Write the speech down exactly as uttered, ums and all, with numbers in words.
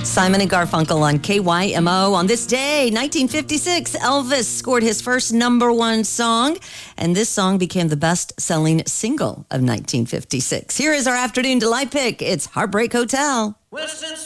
Simon and Garfunkel on K Y M O. On this day, nineteen fifty-six, Elvis scored his first number one song, and this song became the best-selling single of nineteen fifty-six. Here is our afternoon delight pick. It's Heartbreak Hotel. Well, since